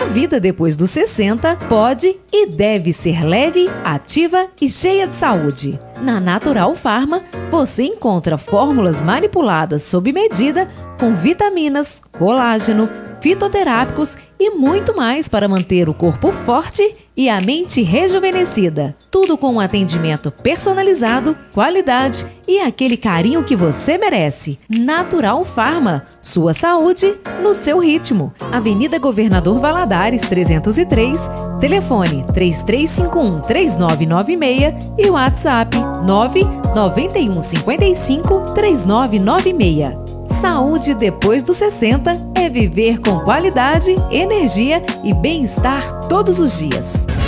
vida depois dos 60 pode e deve ser leve, ativa e cheia de saúde. Na Natural Pharma, você encontra fórmulas manipuladas sob medida com vitaminas, colágeno, fitoterápicos e muito mais para manter o corpo forte e a mente rejuvenescida. Tudo com um atendimento personalizado, qualidade e aquele carinho que você merece. Natural Pharma, sua saúde no seu ritmo. Avenida Governador Valadares 303, telefone 3351-3996 e WhatsApp 99155-3996. Saúde depois dos 60 é viver com qualidade, energia e bem-estar todos os dias.